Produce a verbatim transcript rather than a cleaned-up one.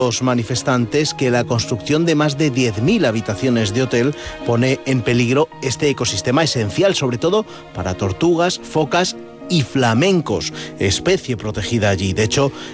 los manifestantes que la construcción de más de diez mil habitaciones de hotel pone en peligro este ecosistema esencial, sobre todo para tortugas, focas y flamencos, especie protegida allí. De hecho,